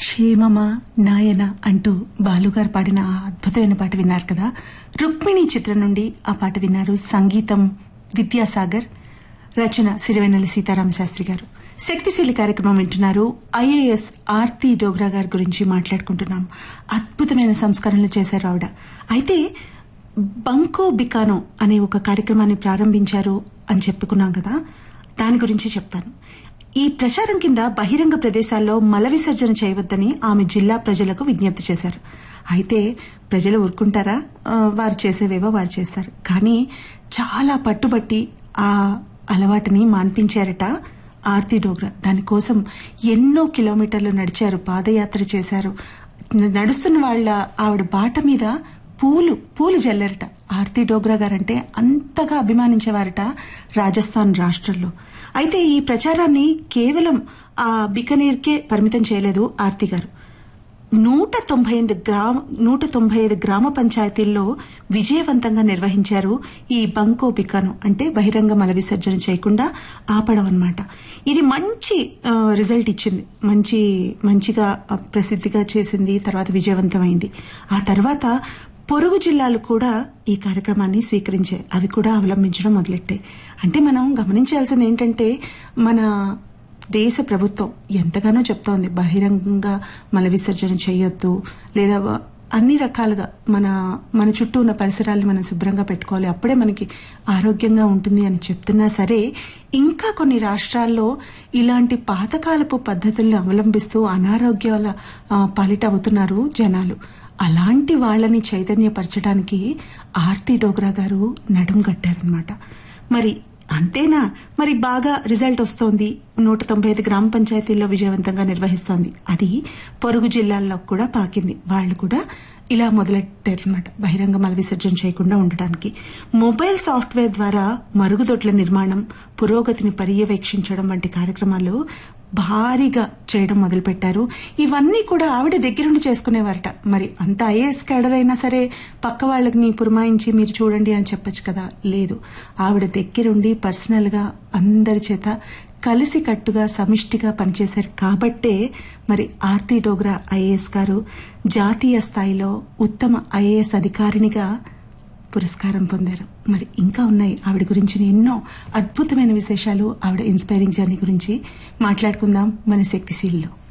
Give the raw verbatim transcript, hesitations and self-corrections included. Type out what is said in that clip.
క్షేమమా నాయన అంటూ బాలుగారు పాడిన ఆ అద్భుతమైన పాట విన్నారు కదా. రుక్మిణి చిత్రం నుండి ఆ పాట విన్నారు. సంగీతం విద్యాసాగర్, రచన సిరివెన్నెల సీతారామశాస్త్రి గారు. శక్తిశీలి కార్యక్రమం వింటున్నారు. ఐఏఎస్ ఆర్తి డోగ్రా గారి గురించి మాట్లాడుకుంటున్నాం. అద్భుతమైన సంస్కరణలు చేశారు ఆవిడ. అయితే బంకో బికానో అనే ఒక కార్యక్రమాన్ని ప్రారంభించారు అని చెప్పుకున్నాం కదా, దాని గురించి చెప్తాను. ఈ ప్రచారం కింద బహిరంగ ప్రదేశాల్లో మల విసర్జన చేయవద్దని ఆమె జిల్లా ప్రజలకు విజ్ఞప్తి చేశారు. అయితే ప్రజలు ఊరుకుంటారా? వారు చేసేవేవో వారు చేస్తారు. కానీ చాలా పట్టుబట్టి ఆ అలవాటుని మాన్పించారట ఆర్తి డోగ్రా. దానికోసం ఎన్నో కిలోమీటర్లు నడిచారు, పాదయాత్ర చేశారు. నడుస్తున్న వాళ్ళ ఆవిడ బాట మీద పూలు పూలు జల్లారట. ఆర్తి డోగ్రా గారంటే అంతగా అభిమానించేవారట రాజస్థాన్ రాష్ట్రంలో. అయితే ఈ ప్రచారాన్ని కేవలం ఆ బికనీర్కే పరిమితం చేయలేదు ఆర్తి గారు. నూట తొంభై ఐదు గ్రామ నూట తొంభై ఐదు గ్రామ పంచాయతీల్లో విజయవంతంగా నిర్వహించారు ఈ బంకో బికానో, అంటే బహిరంగ మల విసర్జన చేయకుండా ఆపడం అన్నమాట. ఇది మంచి రిజల్ట్ ఇచ్చింది, మంచి మంచిగా ప్రసిద్ధిగా చేసింది, తర్వాత విజయవంతమైంది. ఆ తర్వాత పొరుగు జిల్లాలు కూడా ఈ కార్యక్రమాన్ని స్వీకరించాయి, అవి కూడా అవలంబించడం మొదలెట్టాయి. అంటే మనం గమనించాల్సింది ఏంటంటే, మన దేశ ప్రభుత్వం ఎంతగానో చెప్తోంది బహిరంగంగా మల విసర్జన చేయొద్దు, లేదా అన్ని రకాలుగా మన మన చుట్టూ ఉన్న పరిసరాలను మనం శుభ్రంగా పెట్టుకోవాలి, అప్పుడే మనకి ఆరోగ్యంగా ఉంటుంది అని చెప్తున్నా సరే, ఇంకా కొన్ని రాష్ట్రాల్లో ఇలాంటి పాతకాలపు పద్ధతులను అవలంబిస్తూ అనారోగ్యాల పాలిట అవుతున్నారు జనాలు. అలాంటి వాళ్ళని చైతన్యపరచడానికి ఆర్తి డోగ్రా గారు నడుం కట్టారనమాట. మరి అంతేనా? మరి బాగా రిజల్ట్ వస్తోంది, నూట తొంభై ఐదు గ్రామ పంచాయతీల్లో విజయవంతంగా నిర్వహిస్తోంది. అది పొరుగు జిల్లాల్లో కూడా పాకింది. వాళ్ళు కూడా ఇలా మొదలెట్టారనమాట బహిరంగ మల విసర్జన చేయకుండా ఉండటానికి. మొబైల్ సాఫ్ట్వేర్ ద్వారా మరుగుదొడ్ల నిర్మాణం, పురోగతిని పర్యవేక్షించడం వంటి కార్యక్రమాలు భారీగా చేయడం మొదలుపెట్టారు. ఇవన్నీ కూడా ఆవిడ దగ్గరుండి చేసుకునేవారట. మరి అంత ఐఏఎస్ క్యాడర్ అయినా సరే పక్క వాళ్ళని పురమాయించి మీరు చూడండి అని చెప్పొచ్చు కదా, లేదు, ఆవిడ దగ్గరుండి పర్సనల్ గా అందరి చేత కలిసి కట్టుగా సమిష్టిగా పనిచేశారు. కాబట్టే మరి ఆర్తి డోగ్రా ఐఏఎస్ గారు జాతీయ స్థాయిలో ఉత్తమ ఐఏఎస్ అధికారినిగా పురస్కారం పొందారు. మరి ఇంకా ఉన్నాయి ఆవిడ గురించి ఎన్నో అద్భుతమైన విశేషాలు, ఆవిడ ఇన్స్పైరింగ్ జర్నీ గురించి మాట్లాడుకుందాం మన శక్తిశీల్లో.